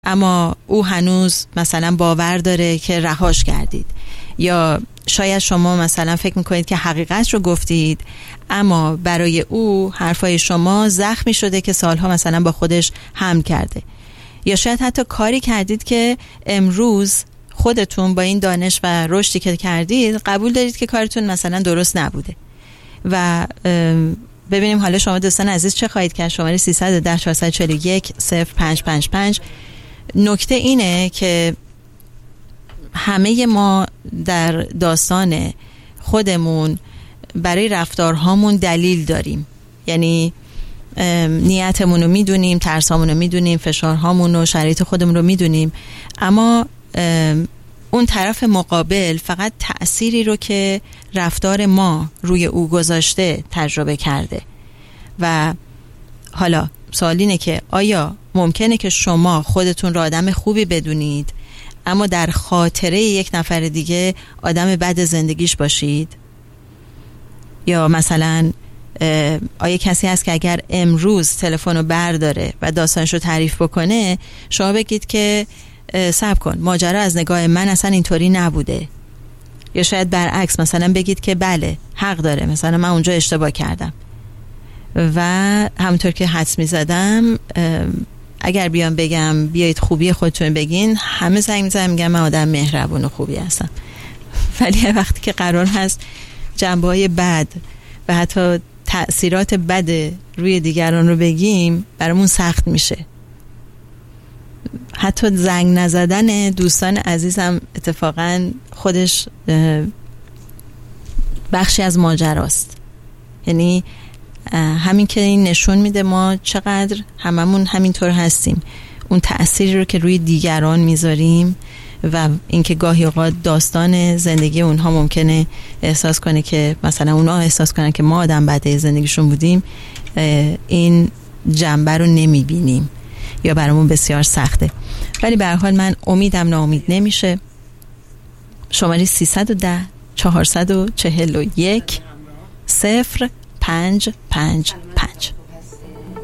اما او هنوز مثلا باور داره که رهاش کردید، یا شاید شما مثلا فکر میکنید که حقیقت رو گفتید اما برای او حرفای شما زخمی شده که سالها مثلا با خودش حمل کرده، یا شاید حتی کاری کردید که امروز خودتون با این دانش و رشدی که کردید قبول دارید که کارتون مثلا درست نبوده. و ببینیم حالا شما دوستان عزیز چه خواهید کرد. شماره 310 441 0555. نکته اینه که همه ما در داستان خودمون برای رفتارهامون دلیل داریم، یعنی نیتمون رو میدونیم، ترسامون رو میدونیم، فشارهامون و شرایط خودمون رو میدونیم، اما اون طرف مقابل فقط تأثیری رو که رفتار ما روی او گذاشته تجربه کرده. و حالا سوال اینه که آیا ممکنه که شما خودتون رو آدم خوبی بدونید اما در خاطره یک نفر دیگه آدم بد زندگیش باشید؟ یا مثلا آیا کسی هست که اگر امروز تلفن رو برداره و داستانش رو تعریف بکنه شما بگید که صبر کن، ماجرا از نگاه من اصلا اینطوری نبوده، یا شاید برعکس مثلا بگید که بله حق داره، مثلا من اونجا اشتباه کردم. و همونطور که حدس می‌زدم اگر بیام بگم بیایید خوبی خودتون بگین، همه زنگ می‌زنن میگن من آدم مهربون و خوبی هستم، ولی وقتی که قرار هست جنبه‌های بد و حتی تأثیرات بد روی دیگران رو بگیم برامون سخت میشه. حتی زنگ نزدن دوستان عزیزم اتفاقا خودش بخشی از ماجراست. یعنی همین که این نشون میده ما چقدر هممون همینطور هستیم، اون تأثیری رو که روی دیگران میذاریم و اینکه گاهی اوقات داستان زندگی اونها ممکنه احساس کنه که مثلا اونها احساس کنن که ما آدم بده زندگیشون بودیم، این جنبه رو نمیبینیم یا برامون بسیار سخته. ولی به هر حال من امیدم ناامید نمیشه. شماره 310 441 0555